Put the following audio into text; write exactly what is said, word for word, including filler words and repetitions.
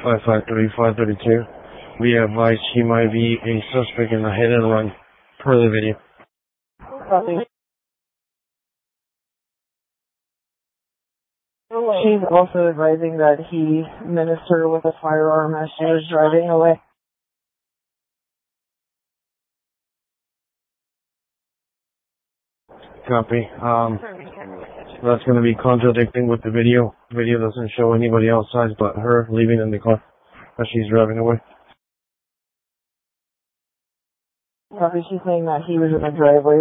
five five three, five three two. We advise he might be a suspect in a hit and run per the video. Copy. She's also advising that he menaced her with a firearm as she was driving away. Copy. Um, that's going to be contradicting with the video. Video doesn't show anybody outside but her leaving in the car as she's driving away. Copy. She's saying that he was in the driveway